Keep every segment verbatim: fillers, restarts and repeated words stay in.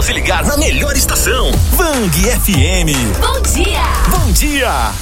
Se ligar na melhor estação, Vang F M. Bom dia. Bom dia.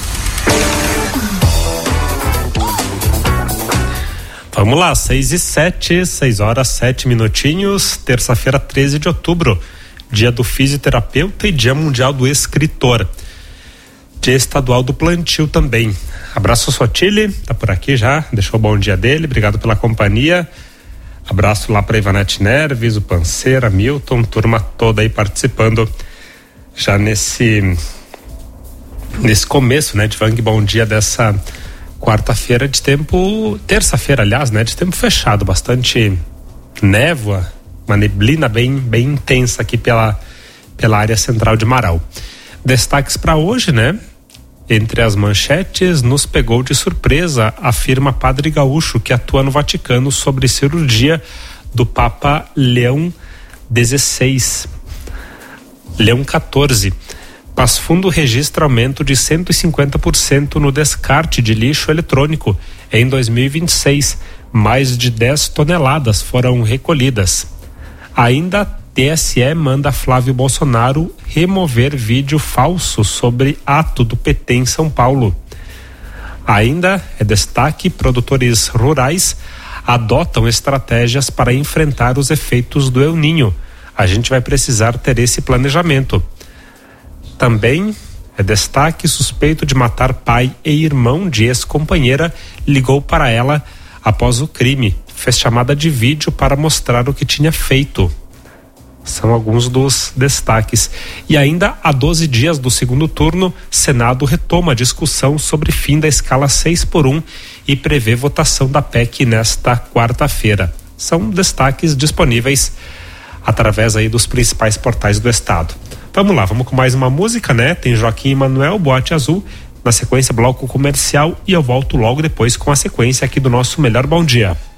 Vamos lá, seis e sete, seis horas, sete minutinhos, terça-feira, treze de outubro, dia do fisioterapeuta e dia mundial do escritor. Dia estadual do plantio também. Abraço Sotile, tá por aqui já, deixou o bom dia dele, obrigado pela companhia. Abraço lá para Ivanete Nerves, o Panceira, Milton, turma toda aí participando já nesse nesse começo, né, de Vang Bom Dia dessa quarta-feira de tempo, terça-feira, aliás, né, de tempo fechado, bastante névoa, uma neblina bem bem intensa aqui pela pela área central de Marau. Destaques para hoje, né? Entre as manchetes, nos pegou de surpresa, afirma Padre Gaúcho, que atua no Vaticano, sobre cirurgia do Papa Leão dezesseis. Leão quatorze. Passo Fundo registra aumento de cento e cinquenta por cento no descarte de lixo eletrônico. Em dois mil e vinte e seis, mais de dez toneladas foram recolhidas. Ainda T S E manda Flávio Bolsonaro remover vídeo falso sobre ato do P T em São Paulo. Ainda é destaque: produtores rurais adotam estratégias para enfrentar os efeitos do El Niño. A gente vai precisar ter esse planejamento. Também é destaque: suspeito de matar pai e irmão de ex-companheira ligou para ela após o crime. Fez chamada de vídeo para mostrar o que tinha feito. São alguns dos destaques. E ainda há doze dias do segundo turno, Senado retoma a discussão sobre fim da escala seis por um e prevê votação da P E C nesta quarta-feira. São destaques disponíveis através aí dos principais portais do estado. Vamos lá, vamos com mais uma música, né? Tem Joaquim Emanuel, Boate Azul, na sequência bloco comercial, e eu volto logo depois com a sequência aqui do nosso Melhor Bom Dia.